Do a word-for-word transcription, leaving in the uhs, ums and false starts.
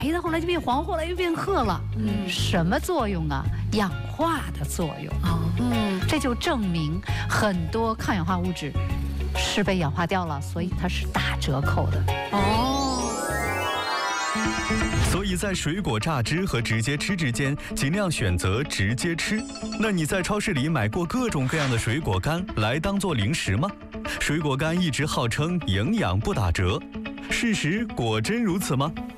的，后来就变黄，后来又变褐了。嗯，什么作用啊？氧化的作用。哦，嗯，这就证明很多抗氧化物质是被氧化掉了，所以它是打折扣的。哦。 所以在水果榨汁和直接吃之间，尽量选择直接吃。那你在超市里买过各种各样的水果干来当做零食吗？水果干一直号称营养不打折，事实果真如此吗？